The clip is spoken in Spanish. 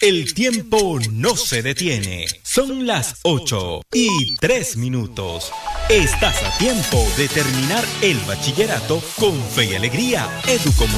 El tiempo no se detiene. Son las 8:03. Estás a tiempo de terminar el bachillerato con fe y alegría. Educomunicaciones